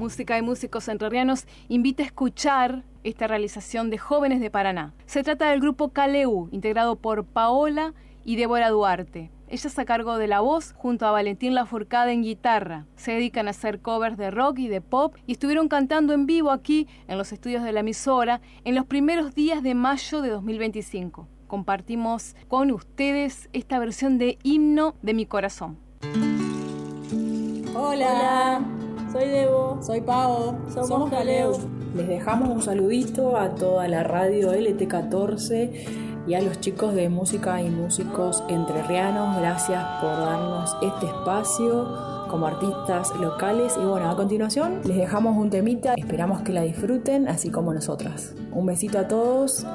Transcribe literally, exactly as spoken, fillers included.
Música y Músicos Entrerrianos invita a escuchar esta realización de jóvenes de Paraná. Se trata del grupo Caleu, integrado por Paola y Débora Duarte. Ellas a cargo de la voz junto a Valentín Lafourcade en guitarra. Se dedican a hacer covers de rock y de pop y estuvieron cantando en vivo aquí en los estudios de la emisora en los primeros días de mayo de dos mil veinticinco. Compartimos con ustedes esta versión de Himno de mi corazón. Hola, soy Debo, soy Pao, somos, somos Caleu. Les dejamos un saludito a toda la radio L T catorce y a los chicos de Música y Músicos Entrerrianos. Gracias por darnos este espacio como artistas locales. Y bueno, a continuación les dejamos un temita. Esperamos que la disfruten, así como nosotras. Un besito a todos.